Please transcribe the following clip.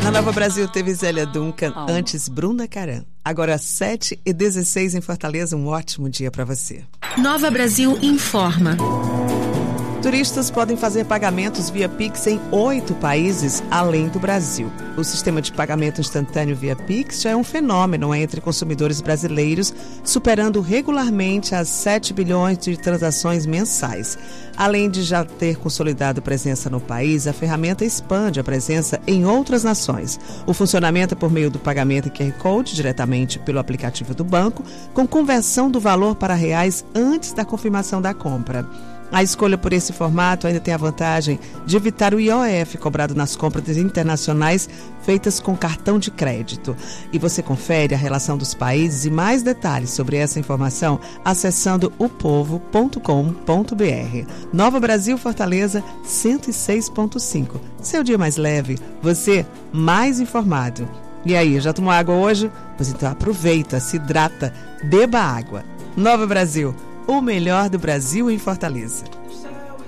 A Nova Brasil teve Zélia Duncan, antes Bruna Caran. Agora 7h16 em Fortaleza, um ótimo dia para você. Nova Brasil informa. Turistas podem fazer pagamentos via Pix em 8 países além do Brasil. O sistema de pagamento instantâneo via Pix já é um fenômeno entre consumidores brasileiros, superando regularmente as 7 bilhões de transações mensais. Além de já ter consolidado presença no país, a ferramenta expande a presença em outras nações. O funcionamento é por meio do pagamento em QR Code, diretamente pelo aplicativo do banco, com conversão do valor para reais antes da confirmação da compra. A escolha por esse formato ainda tem a vantagem de evitar o IOF cobrado nas compras internacionais feitas com cartão de crédito. E você confere a relação dos países e mais detalhes sobre essa informação acessando opovo.com.br. Nova Brasil, Fortaleza, 106.5. Seu dia mais leve, você mais informado. E aí, já tomou água hoje? Pois então aproveita, se hidrata, beba água. Nova Brasil, o melhor do Brasil em Fortaleza.